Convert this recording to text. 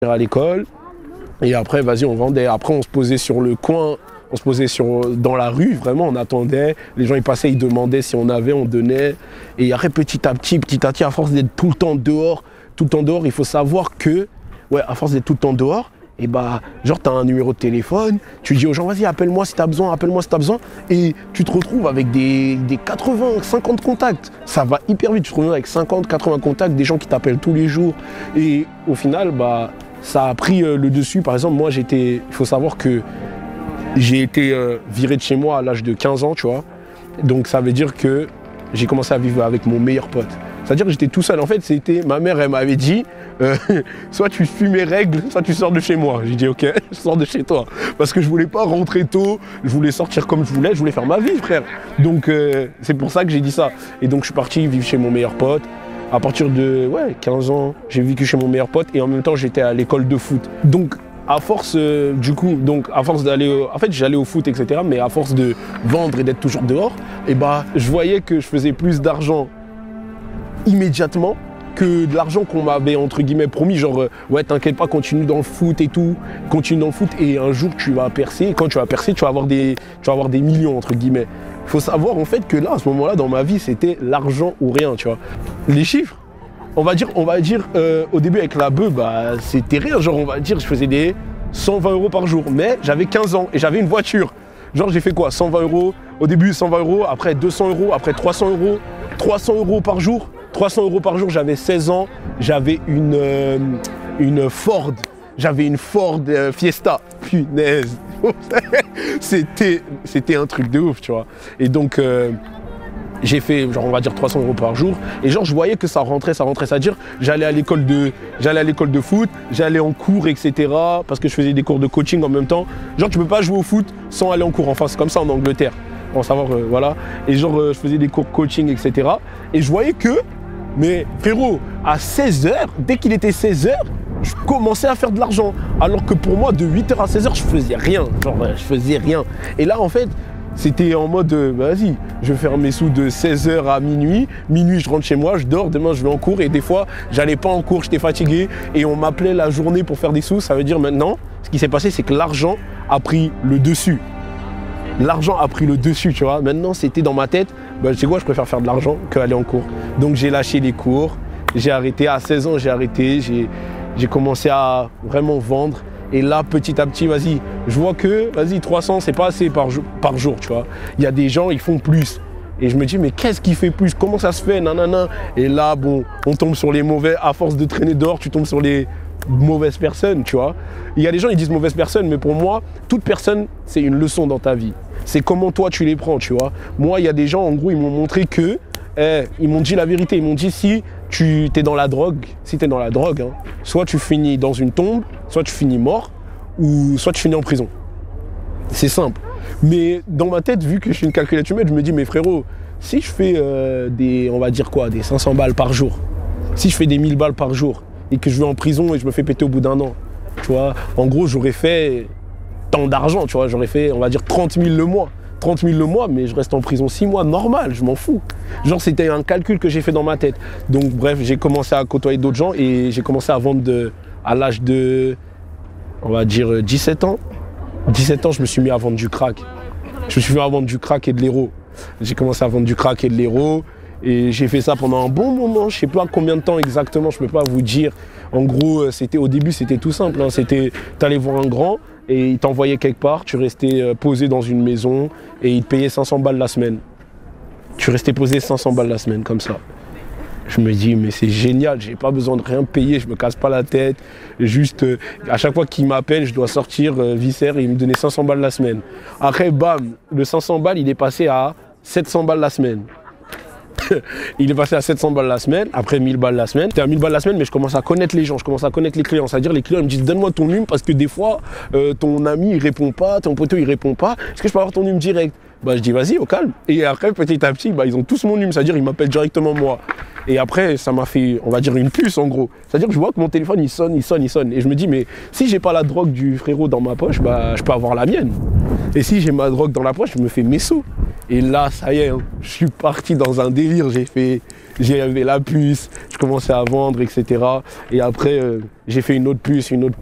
à l'école. Et après, vas-y, on vendait. Après, on se posait sur le coin, on se posait dans la rue, vraiment, on attendait. Les gens, ils passaient, ils demandaient si on avait, on donnait. Et après, petit à petit, à force d'être tout le temps dehors, il faut savoir que, ouais, à force d'être tout le temps dehors, et bah, genre, t'as un numéro de téléphone, tu dis aux gens, vas-y, appelle-moi si t'as besoin, et tu te retrouves avec des 80, 50 contacts. Ça va hyper vite, tu te retrouves avec 50, 80 contacts, des gens qui t'appellent tous les jours. Et au final, bah, ça a pris le dessus. Par exemple, moi, il faut savoir que j'ai été viré de chez moi à l'âge de 15 ans, tu vois. Donc, ça veut dire que j'ai commencé à vivre avec mon meilleur pote. C'est-à-dire que j'étais tout seul. En fait, ma mère, elle m'avait dit, soit tu suis mes règles, soit tu sors de chez moi. J'ai dit, ok, je sors de chez toi. Parce que je voulais pas rentrer tôt, je voulais sortir comme je voulais faire ma vie, frère. Donc, c'est pour ça que j'ai dit ça. Et donc, je suis parti vivre chez mon meilleur pote. À partir de 15 ans, j'ai vécu chez mon meilleur pote et en même temps, j'étais à l'école de foot. Donc, à force d'aller, en fait, j'allais au foot, etc. Mais à force de vendre et d'être toujours dehors, et bah, je voyais que je faisais plus d'argent immédiatement que de l'argent qu'on m'avait, entre guillemets, promis. Genre, ouais, t'inquiète pas, continue dans le foot et tout. Continue dans le foot et un jour, tu vas percer. Et quand tu vas percer, tu vas avoir des millions, entre guillemets. Il faut savoir en fait que là, à ce moment-là, dans ma vie, c'était l'argent ou rien, tu vois. Les chiffres, on va dire au début avec la bœuf, bah, c'était rien. Genre, on va dire, je faisais des 120 € par jour. Mais j'avais 15 ans et j'avais une voiture. Genre, j'ai fait quoi, 120 €, au début 120 €, après 200 €, après 300 €, 300 € par jour. 300 € par jour, j'avais 16 ans, j'avais une Ford. J'avais une Ford Fiesta. Punaise. C'était un truc de ouf, tu vois. Et donc, j'ai fait, genre, on va dire 300 € par jour. Et genre, je voyais que ça rentrait. C'est-à-dire, j'allais à l'école de foot, j'allais en cours, etc. Parce que je faisais des cours de coaching en même temps. Genre, tu peux pas jouer au foot sans aller en cours. Enfin, c'est comme ça en Angleterre. Pour savoir, voilà. Et genre, je faisais des cours coaching, etc. Et je voyais que, mais frérot, à 16 h, dès qu'il était 16 h, je commençais à faire de l'argent. Alors que pour moi, de 8 h à 16 h, je faisais rien. Genre, je faisais rien. Et là, en fait, c'était en mode, vas-y, je vais faire mes sous de 16 h à minuit. Minuit, je rentre chez moi, je dors, demain, je vais en cours. Et des fois, j'allais pas en cours, j'étais fatigué. Et on m'appelait la journée pour faire des sous. Ça veut dire maintenant, ce qui s'est passé, c'est que l'argent a pris le dessus. L'argent a pris le dessus, tu vois. Maintenant, c'était dans ma tête, bah, tu sais quoi, je préfère faire de l'argent qu'aller en cours. Donc, j'ai lâché les cours. J'ai arrêté. À 16 ans, j'ai arrêté. J'ai commencé à vraiment vendre. Et là, petit à petit, vas-y, je vois que, vas-y, 300, c'est pas assez par jour, tu vois. Il y a des gens, ils font plus. Et je me dis, mais qu'est-ce qui fait plus? Comment ça se fait? Nanana. Et là, bon, on tombe sur les mauvais. À force de traîner dehors, tu tombes sur les mauvaises personnes, tu vois. Il y a des gens, ils disent mauvaises personnes, mais pour moi, toute personne, c'est une leçon dans ta vie. C'est comment toi, tu les prends, tu vois. Moi, il y a des gens, en gros, ils m'ont montré que, ils m'ont dit la vérité. Ils m'ont dit, si tu es dans la drogue, hein, soit tu finis dans une tombe, soit tu finis mort, ou soit tu finis en prison. C'est simple. Mais dans ma tête, vu que je suis une calculatrice humaine, je me dis, mais frérot, si je fais on va dire quoi, des 500 balles par jour, si je fais des 1000 balles par jour, et que je vais en prison et je me fais péter au bout d'un an, tu vois, en gros, j'aurais fait tant d'argent, tu vois, j'aurais fait, on va dire, 30 000 le mois. 30 000 le mois, mais je reste en prison 6 mois, normal, je m'en fous. Genre, c'était un calcul que j'ai fait dans ma tête. Donc, bref, j'ai commencé à côtoyer d'autres gens et j'ai commencé à vendre à l'âge de, on va dire, 17 ans. 17 ans, je me suis mis à vendre du crack. Je me suis mis à vendre du crack et de l'héro. J'ai commencé à vendre du crack et de l'héro. Et j'ai fait ça pendant un bon moment, je ne sais pas combien de temps exactement, je ne peux pas vous dire. En gros, au début, c'était tout simple. Hein. C'était, tu allais voir un grand et il t'envoyait quelque part, tu restais posé dans une maison et il te payait 500 balles la semaine. Tu restais posé 500 balles la semaine, comme ça. Je me dis, mais c'est génial, j'ai pas besoin de rien payer, je me casse pas la tête. Juste, à chaque fois qu'il m'appelle, je dois sortir Visser et il me donnait 500 balles la semaine. Après, bam, le 500 balles, il est passé à 700 balles la semaine. Il est passé à 700 balles la semaine, après 1000 balles la semaine. C'était à 1000 balles la semaine, mais je commence à connaître les gens, je commence à connaître les clients. C'est-à-dire, les clients ils me disent, donne-moi ton numéro parce que des fois, ton ami il répond pas, ton poteau il répond pas. Est-ce que je peux avoir ton numéro direct? Bah, je dis, vas-y, au calme. Et après, petit à petit, bah, ils ont tous mon numéro, c'est-à-dire, ils m'appellent directement moi. Et après, ça m'a fait, on va dire, une puce en gros. C'est-à-dire que je vois que mon téléphone il sonne. Et je me dis, mais si j'ai pas la drogue du frérot dans ma poche, bah, je peux avoir la mienne. Et si j'ai ma drogue dans la poche, je me fais mes sous. Et là, ça y est, hein, je suis parti dans un délire. J'avais la puce, je commençais à vendre, etc. Et après, j'ai fait une autre puce,